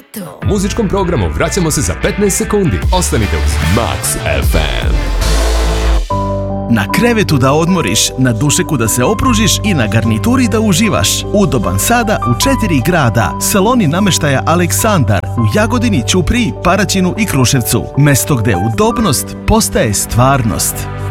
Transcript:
U muzičkom programu vraćamo se za 15 sekundi. Ostanite uz Max FM. Na krevetu da odmoriš, na dušeku da se opružiš i na garnituri da uživaš. Udoban sada u 4 grada. Saloni namještaja Aleksandar u Jagodini, Ćupriji, Paraćinu i Kruševcu. Mesto gde udobnost postaje stvarnost.